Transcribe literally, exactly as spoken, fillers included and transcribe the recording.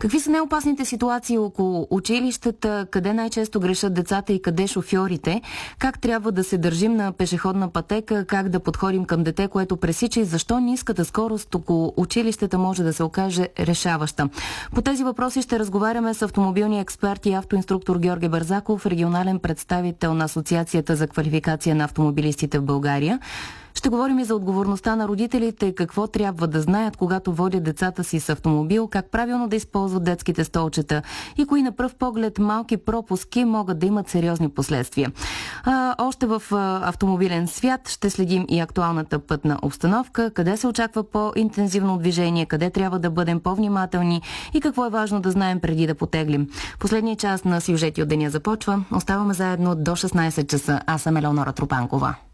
Какви са най-опасните ситуации около училищата? Къде най-често грешат децата и къде шофьорите? Как трябва да се държим на пешеходна пътека? Как да подходим към дете, което пресича и защо ниската скорост около училищата може да се окаже решаваща? По тези въпроси ще разговаряме с автомобилния експерт и автоинструктор Георги Бързаков, регионален представител на Асоциацията за квалификация на автомобилистите в България. Ще говорим и за отговорността на родителите, какво трябва да знаят, когато водят децата си с автомобил, как правилно да използват детските столчета и кои на пръв поглед малки пропуски могат да имат сериозни последствия. А, още в а, автомобилен свят ще следим и актуалната пътна обстановка, къде се очаква по-интензивно движение, къде трябва да бъдем по-внимателни и какво е важно да знаем преди да потеглим. Последния час на сюжети от деня започва. Оставаме заедно до шестнайсет часа. Аз съм Елеонора Тропанкова.